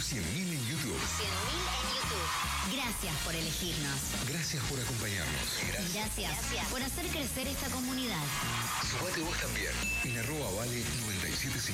100.000 en YouTube. 100.000 en YouTube. Gracias por elegirnos. Gracias por acompañarnos. Gracias por hacer crecer esta comunidad. Sumate vos también. En @vale975.